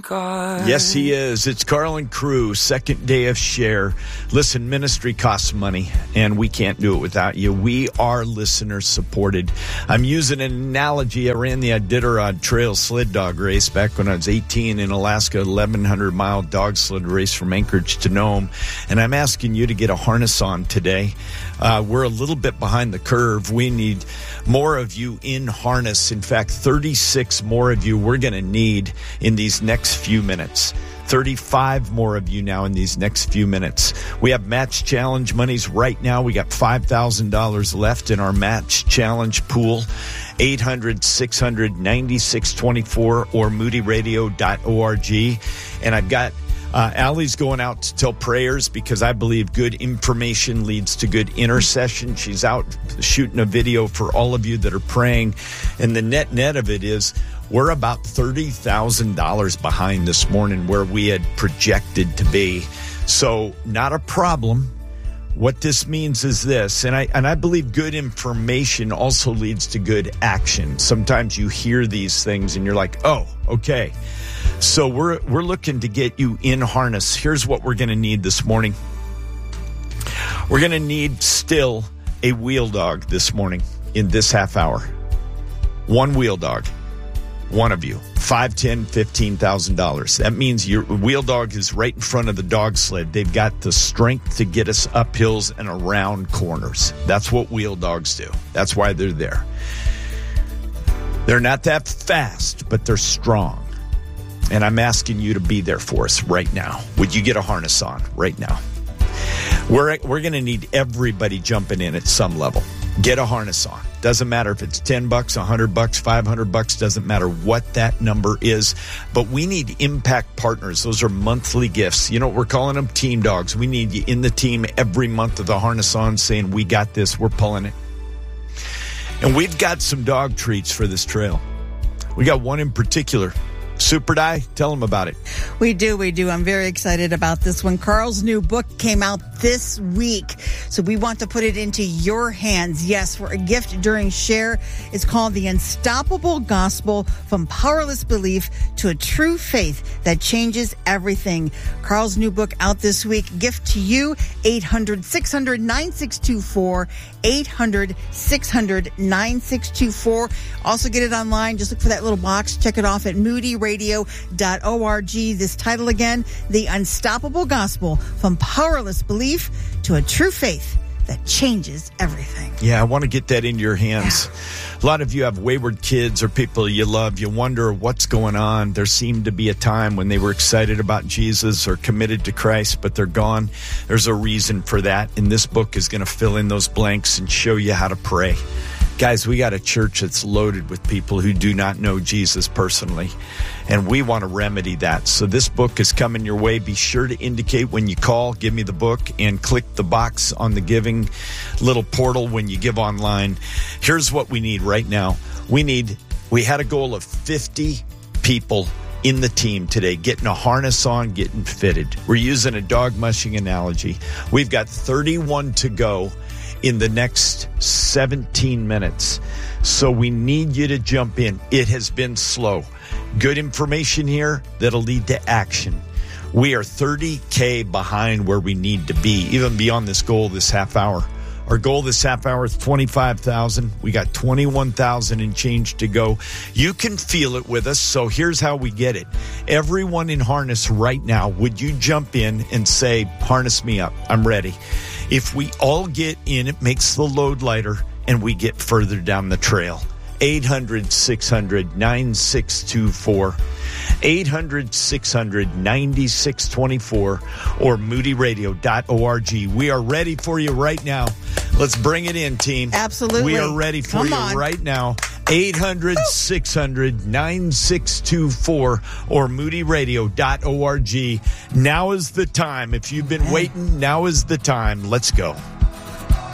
God. Yes, he is. It's Carl and Crew, second day of Share. Listen, ministry costs money, and we can't do it without you. We are listener supported. I'm using an analogy. I ran the Iditarod Trail sled dog race back when I was 18 in Alaska, 1,100-mile dog sled race from Anchorage to Nome, and I'm asking you to get a harness on today. We're a little bit behind the curve. We need more of you in harness. In fact, 36 more of you we're going to need in these next few minutes. 35 more of you now in these next few minutes. We have match challenge monies right now. We got $5,000 left in our match challenge pool. 800-600-9624 or moodyradio.org. And I've got Allie's going out to tell prayers because I believe good information leads to good intercession. She's out shooting a video for all of you that are praying. And the net of it is we're about $30,000 behind this morning where we had projected to be. So not a problem. What this means is this, and I believe good information also leads to good action. Sometimes you hear these things and you're like, oh, okay. So we're looking to get you in harness. Here's what we're going to need this morning. We're going to need still a wheel dog this morning in this half hour. One wheel dog. One of you. $5,000, $10,000, $15,000. That means your wheel dog is right in front of the dog sled. They've got the strength to get us up hills and around corners. That's what wheel dogs do. That's why they're there. They're not that fast, but they're strong. And I'm asking you to be there for us right now. Would you get a harness on right now? We're going to need everybody jumping in at some level. Get a harness on. Doesn't matter if it's $10, $100, $500, doesn't matter what that number is. But we need impact partners. Those are monthly gifts. You know what we're calling them? Team dogs. We need you in the team every month with the harness on saying, we got this, we're pulling it. And we've got some dog treats for this trail. We got one in particular. Super Di, tell them about it. We do. I'm very excited about this one. Carl's new book came out this week, so we want to put it into your hands. Yes, for a gift during Share. It's called The Unstoppable Gospel, From Powerless Belief to a True Faith That Changes Everything. Carl's new book out this week. Gift to you, 800-600-9624, 800-600-9624. Also get it online. Just look for that little box. Check it off at moodyradio.org. This title again, The Unstoppable Gospel, From Powerless Belief to a True Faith That Changes Everything. Yeah, I want to get that into your hands. Yeah. A lot of you have wayward kids or people you love. You wonder what's going on. There seemed to be a time when they were excited about Jesus or committed to Christ, but they're gone. There's a reason for that, and this book is going to fill in those blanks and show you how to pray. Guys, we got a church that's loaded with people who do not know Jesus personally, and we want to remedy that. So this book is coming your way. Be sure to indicate when you call, give me the book, and click the box on the giving little portal when you give online. Here's what we need right now. We had a goal of 50 people in the team today, getting a harness on, getting fitted. We're using a dog mushing analogy. We've got 31 to go in the next 17 minutes. So we need you to jump in. It has been slow. Good information here that'll lead to action. We are 30K behind where we need to be, even beyond this goal this half hour. Our goal this half hour is 25,000. We got 21,000 and change to go. You can feel it with us, so here's how we get it. Everyone in harness right now, would you jump in and say, harness me up, I'm ready. If we all get in, it makes the load lighter and we get further down the trail. 800-600-9624. 800-600-9624 or moodyradio.org. We are ready for you right now. Let's bring it in, team. Absolutely. We are ready for you right now. 800-600-9624 or moodyradio.org. Now is the time. If you've been waiting, now is the time. Let's go.